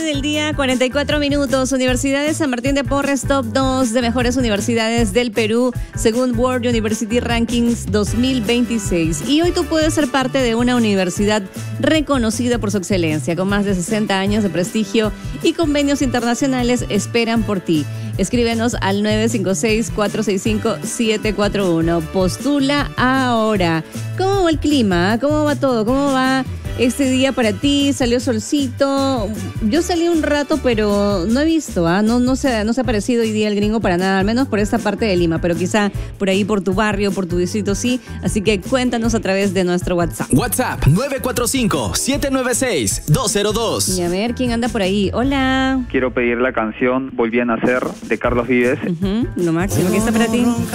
Del día, 44 minutos. Universidad de San Martín de Porres, top 2 de mejores universidades del Perú, según World University Rankings 2026. Y hoy tú puedes ser parte de una universidad reconocida por su excelencia, con más de 60 años de prestigio y convenios internacionales esperan por ti. Escríbenos al 956-465-741. Postula ahora. ¿Cómo va el clima? ¿Cómo va todo? ¿Cómo va este día para ti? ¿Salió solcito? Yo salí un rato, pero no he visto, no se ha aparecido hoy día el gringo para nada, al menos por esta parte de Lima, pero quizá por ahí, por tu barrio, por tu distrito, sí. Así que cuéntanos a través de nuestro WhatsApp. WhatsApp 945-796-202. Y a ver, ¿quién anda por ahí? Hola. Quiero pedir la canción Volví a Nacer de Carlos Vives. Lo máximo, ¿qué está para ti?